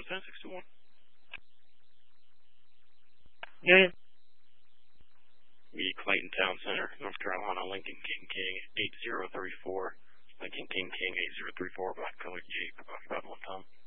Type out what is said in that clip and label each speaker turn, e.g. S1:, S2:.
S1: 661.
S2: Yeah.
S1: The Clayton Town Center, North Carolina, Lincoln King King 8034. Lincoln King King 8034, Black Colored Jeep, about 1 ton.